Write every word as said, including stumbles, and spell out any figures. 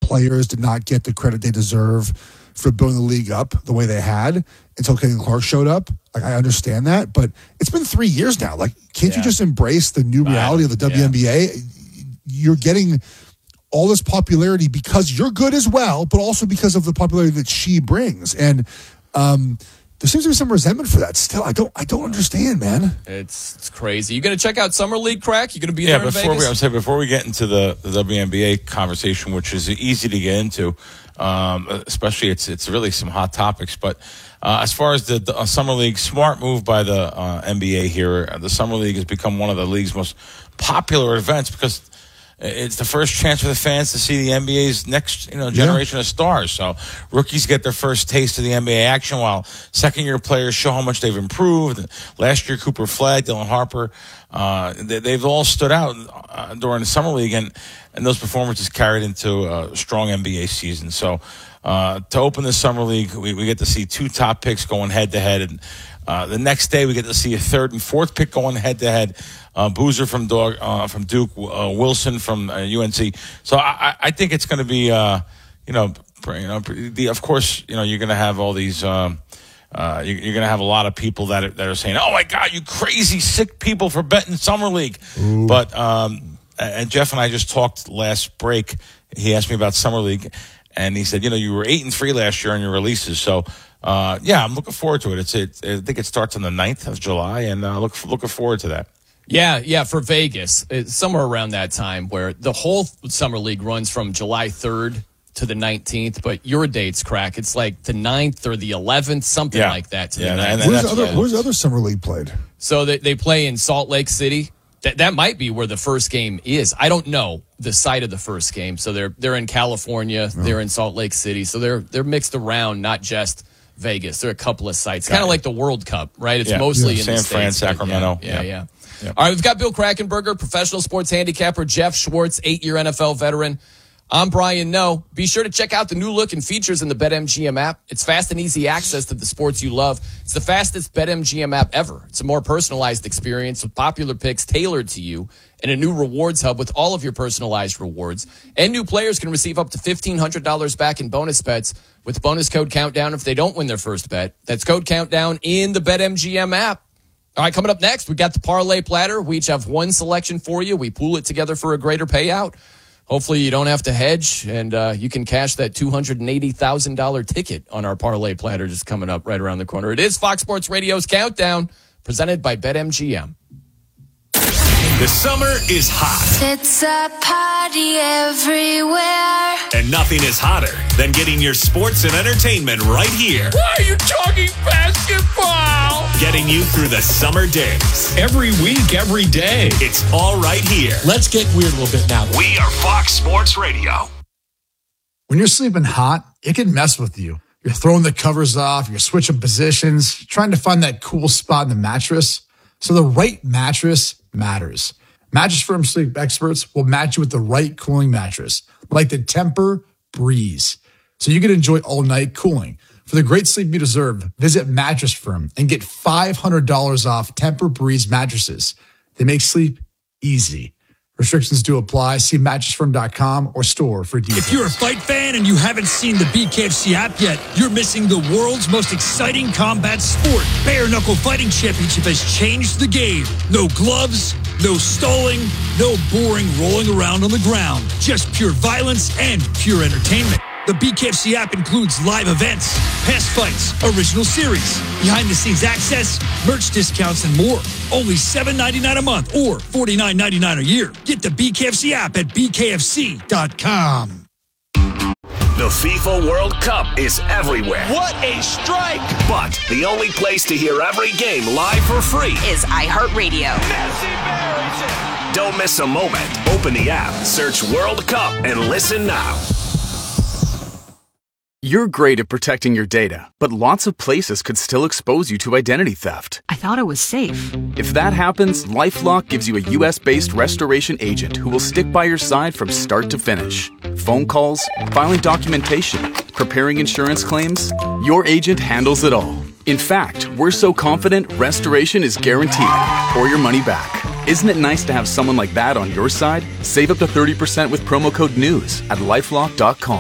players did not get the credit they deserve for building the league up the way they had until Caitlin Clark showed up. Like, I understand that, but it's been three years now. Like, can't yeah. you just embrace the new reality of the W N B A? Yeah. You're getting all this popularity because you're good as well, but also because of the popularity that she brings. And um, there seems to be some resentment for that still. I don't I don't understand, man. It's it's crazy. You going to check out Summer League, Crack? You going to be yeah, there in before Vegas? we, I was saying, before we get into the, the W N B A conversation, which is easy to get into, um, especially it's it's really some hot topics. But uh, as far as the, the uh, Summer League, smart move by the uh, N B A here. The Summer League has become one of the league's most popular events because it's the first chance for the fans to see the N B A's next, you know, generation yeah. of stars. So rookies get their first taste of the N B A action, while second-year players show how much they've improved. Last year, Cooper Flag, Dylan Harper, uh, they, they've all stood out uh, during the Summer League, and, and those performances carried into a strong N B A season. So uh, to open the Summer League, we, we get to see two top picks going head-to-head, and uh, the next day we get to see a third and fourth pick going head-to-head. Uh, Boozer from Dog, uh, from Duke, uh, Wilson from uh, U N C. So I, I think it's going to be, uh, you know, you know, the, of course, you know, you're going to have all these, um, uh, you're, you're going to have a lot of people that are, that are saying, "Oh my God, you crazy sick people for betting Summer League." Ooh. But um, and Jeff and I just talked last break. He asked me about Summer League, and he said, you know, you were eight and three last year on your releases, so. Uh, yeah, I'm looking forward to it. It's, it, I think it starts on the ninth of July, and uh, look looking forward to that. Yeah, yeah, for Vegas, it's somewhere around that time where the whole Summer League runs from July third to the nineteenth, but your dates, Crack, it's like the ninth or the eleventh, something yeah. like that. To yeah, the and, and where's, the other, where's the other Summer League played? So they, they play in Salt Lake City. That that might be where the first game is. I don't know the site of the first game. So they're they're in California, oh. they're in Salt Lake City. So they're they're mixed around, not just Vegas. There are a couple of sites, kind of like the World Cup, right? It's yeah. mostly yeah. in San the Fran, States, Sacramento. Yeah, yeah. yeah. Yep. All right, we've got Bill Krackomberger, professional sports handicapper, Jeff Schwartz, eight-year N F L veteran. I'm Brian Noe. Be sure to check out the new look and features in the BetMGM app. It's fast and easy access to the sports you love. It's the fastest BetMGM app ever. It's a more personalized experience with popular picks tailored to you and a new rewards hub with all of your personalized rewards. And new players can receive up to fifteen hundred dollars back in bonus bets with bonus code Countdown if they don't win their first bet. That's code Countdown in the BetMGM app. All right, coming up next, we got the Parlay Platter. We each have one selection for you. We pool it together for a greater payout. Hopefully you don't have to hedge, and uh, you can cash that two hundred eighty thousand dollars ticket on our Parlay Platter just coming up right around the corner. It is Fox Sports Radio's Countdown, presented by BetMGM. The summer is hot. It's a party everywhere. And nothing is hotter than getting your sports and entertainment right here. Why are you talking basketball? Getting you through the summer days. Every week, every day. It's all right here. Let's get weird a little bit now. We are Fox Sports Radio. When you're sleeping hot, it can mess with you. You're throwing the covers off, you're switching positions, trying to find that cool spot in the mattress. So the right mattress matters. Mattress Firm sleep experts will match you with the right cooling mattress, like the Tempur Breeze, so you can enjoy all night cooling. For the great sleep you deserve, visit Mattress Firm and get five hundred dollars off Tempur Breeze mattresses. They make sleep easy. Restrictions do apply. See mattress firm dot com or store for details. If you're a fight fan and you haven't seen the B K F C app yet, you're missing the world's most exciting combat sport. Bare Knuckle Fighting Championship has changed the game. No gloves, no stalling, no boring rolling around on the ground. Just pure violence and pure entertainment. The B K F C app includes live events, past fights, original series, behind-the-scenes access, merch discounts, and more. Only seven ninety-nine a month or forty-nine ninety-nine a year. Get the B K F C app at B K F C dot com. The FIFA World Cup is everywhere. What a strike! But the only place to hear every game live for free is iHeartRadio. Messi buries it! Don't miss a moment. Open the app, search World Cup, and listen now. You're great at protecting your data, but lots of places could still expose you to identity theft. I thought it was safe. If that happens, LifeLock gives you a U S-based restoration agent who will stick by your side from start to finish. Phone calls, filing documentation, preparing insurance claims, your agent handles it all. In fact, we're so confident restoration is guaranteed or your money back. Isn't it nice to have someone like that on your side? Save up to thirty percent with promo code NEWS at LifeLock dot com.